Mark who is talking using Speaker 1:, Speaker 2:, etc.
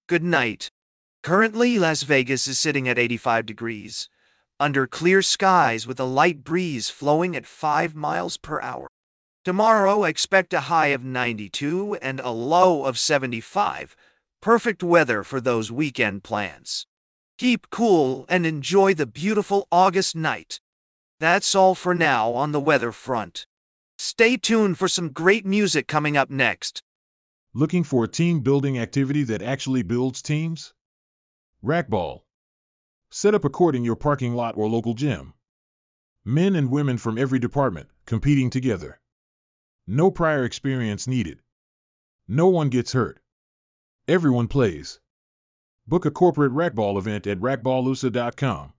Speaker 1: Good night. Currently, Las Vegas is sitting at 85 degrees, under clear skies with a light breeze flowing at 5 miles per hour. Tomorrow, expect a high of 92 and a low of 75. Perfect weather for those weekend plans. Keep cool and enjoy the beautiful August night. That's all for now on the weather front. Stay tuned for some great music coming up next.
Speaker 2: Looking for a team building activity that actually builds teams? Racquetball. Set up a court in your parking lot or local gym. Men and women from every department competing together. No prior experience needed. No one gets hurt. Everyone plays. Book a corporate racquetball event at racquetballusa.com.